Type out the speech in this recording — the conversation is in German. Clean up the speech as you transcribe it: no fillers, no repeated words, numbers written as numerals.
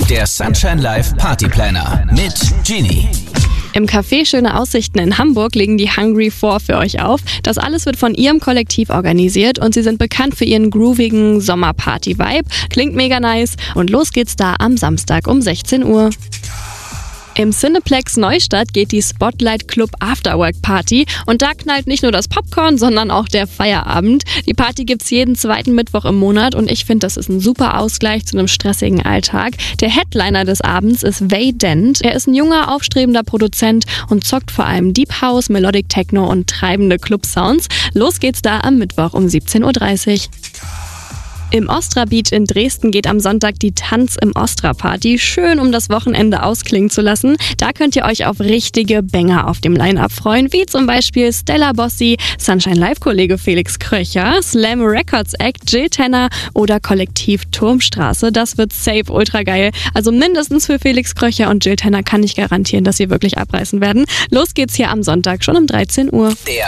Der Sunshine Live Partyplanner mit Genie. Im Café Schöne Aussichten in Hamburg legen die Hungry 4 für euch auf. Das alles wird von ihrem Kollektiv organisiert und sie sind bekannt für ihren groovigen Sommerparty-Vibe. Klingt mega nice und los geht's da am Samstag um 16 Uhr. Im Cineplex Neustadt geht die Spotlight Club Afterwork Party und da knallt nicht nur das Popcorn, sondern auch der Feierabend. Die Party gibt's jeden zweiten Mittwoch im Monat und ich finde, das ist ein super Ausgleich zu einem stressigen Alltag. Der Headliner des Abends ist Vay Dent. Er ist ein junger, aufstrebender Produzent und zockt vor allem Deep House, Melodic Techno und treibende Club-Sounds. Los geht's da am Mittwoch um 17.30 Uhr. Im Ostra Beach in Dresden geht am Sonntag die Tanz im Ostra Party, schön um das Wochenende ausklingen zu lassen. Da könnt ihr euch auf richtige Banger auf dem Line-Up freuen, wie zum Beispiel Stella Bossi, Sunshine Live-Kollege Felix Kröcher, Slam Records Act Jill Tenner oder Kollektiv Turmstraße. Das wird safe ultra geil. Also mindestens für Felix Kröcher und Jill Tenner kann ich garantieren, dass sie wirklich abreißen werden. Los geht's hier am Sonntag schon um 13 Uhr. Der